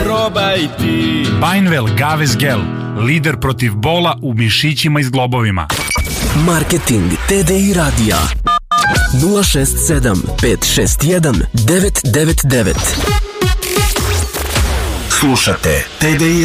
probaj ti. Bainvel Gaves Gel, lider protiv bola u mišićima i zglobovima. Marketing TDI radija 067 561 999. Slušate TDI